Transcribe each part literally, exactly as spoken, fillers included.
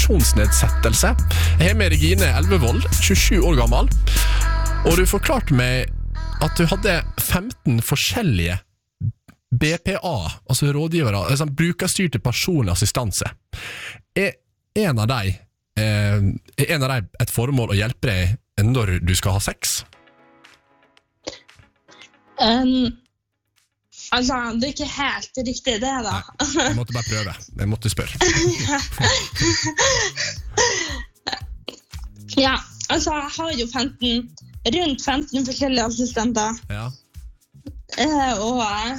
funksjonsnedsettelse. Jeg har med Regine Elvevold, tjuesju år gammel, og du forklarte meg at du hadde femten forskjellige B P A, altså rådgivere, altså brukerstyrte personlig assistanse. Er en av deg, eh, er en av deg et formål å hjelpe deg når du skal ha sex? Um, altså, det er ikke helt riktig det da. Nei, jeg måtte bare prøve. Jeg måtte spørre. Ja, altså, jeg har jo femten, rundt femten forskjellige assistenter. Ja. Uh, og,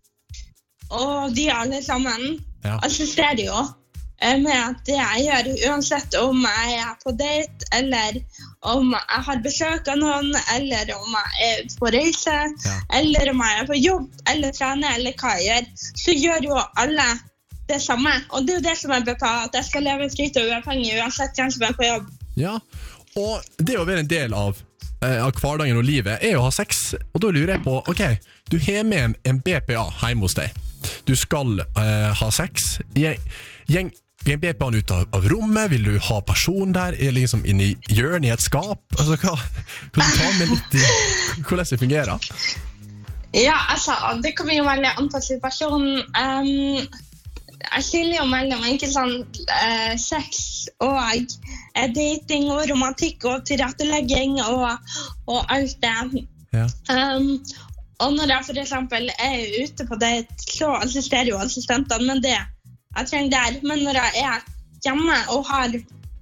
og de alle sammen Ja. assisterer jo uh, med at det jeg gjør, uansett om jeg er på date, eller om jeg har besøk av noen, eller om jeg er på reise, Ja. eller om jeg er på jobb, eller trener, eller hva jeg gjør, så gjør jo alle det samme. Og det er jo det som er B P A, at jeg skal leve fritt og uavhengig, uansett hvem som er på jobb. Ja, og det å være en del av, eh, av hverdagen og livet er å ha sex, og da lurer jeg på, ok, du har med en, en B P A hjemme hos deg. Du skal eh, ha sex. Gjeng, gjeng, gjeng B P A-en ut av, av rommet, vil du ha person der, er liksom inne i hjørnet i et skap? Altså, hva, kan du ta med litt i hvordan det fungerer? Ja, altså, det kommer jo veldig an på situasjonen. Um, jeg skiller jo mellom ikke sånn uh, sex og uh, dating og romantikk og tilrettelegging og, og alt det. Ja. Um, og når jeg for eksempel er ute på det, så assisterer jo assistentene, men det jeg trenger der. Men når jeg er hjemme og har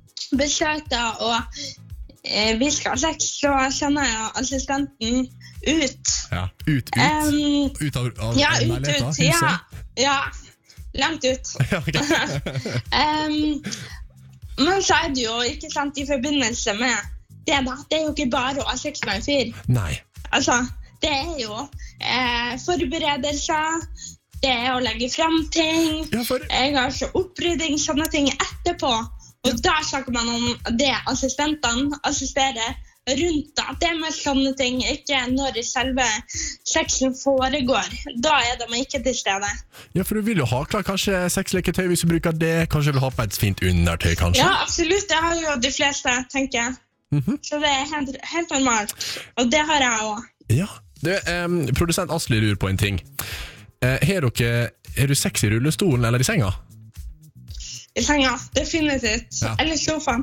besøk da, og eh, vi skal ha sex, så sender jeg assistenten ut. Ja, ut, ut. Um, ut av, av ja, ut, leiligheten, ut. huset. Ja, ja, langt ut. Ja, ok. um, men så er det jo ikke sant i forbindelse med det da. Det er jo ikke bare å ha sex med en fyr. Nei. Altså, det er jo eh, forberedelser, det er å legge frem ting, Ja, for... jeg har så opprydding, sånne ting etterpå. Og da snakker man om det assistentene assisterer rundt da. Det med sånne ting, ikke når selve sexen foregår. Da er de ikke til stede. Ja, for du vil jo ha klar kanskje sexleketøy hvis du bruker det. Kanskje vil ha på et fint undertøy, kanskje? Ja, absolutt. Det har jo de fleste, tenker jeg. Mm-hmm. Så det er helt, helt normalt. Og det har jeg også. Ja. Du, eh, produsent Asli lurer på en ting. Eh, er, dere, er du sex i rullestolen eller i senga? I senga, definitivt. Ja. Eller sofaen.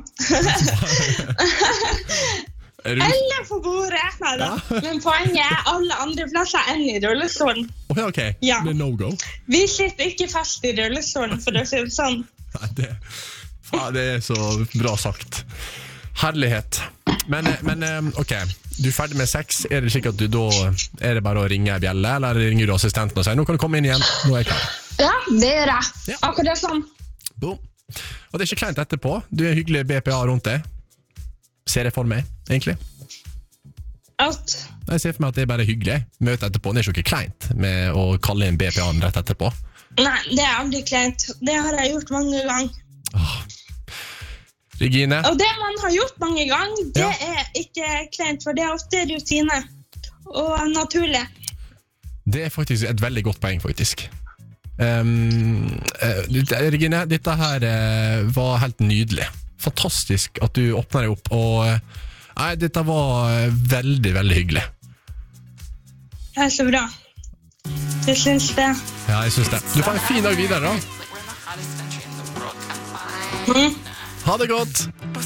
Er du... Eller på bordet. Neida. Ja. Men poenget er alle andre plasser enn i rullestolen. Oh, ja, ok. Ja. Det er no-go. Vi sitter ikke fast i rullestolen, for å si det sånn. Nei, det, faen, det er så bra sagt. Herlighet. Men, men ok, du er ferdig med sex. Er det slik at du da er det bare å ringe en bjelle, eller ringer du assistenten og sier, nå kan du komme inn igjen, nå er jeg klar? Ja, det gjør jeg. Ja. Akkurat sånn. Boom. Og det er ikke kleint etterpå. Du er en hyggelig B P A rundt deg. Ser jeg for meg, egentlig. Alt. Jeg ser for meg at det er bare hyggelig. Møte etterpå, det er ikke kleint med å kalle inn B P A-en rett etterpå. Nei, det er aldri kleint. Det har jeg gjort mange ganger. Åh. Regine? Og det man har gjort mange ganger, det Ja. er ikke kleint, for det er ofte rutine og naturlig. Det er faktisk et veldig godt poeng, faktisk. Um, uh, Regine, dette her uh, var helt nydelig. Fantastisk at du åpner deg opp, og uh, nei, dette var uh, veldig, veldig hyggelig. Det er så bra. Du syns det? Ja, jeg synes det. Du får en fin dag videre, da. Mm. Ha det godt!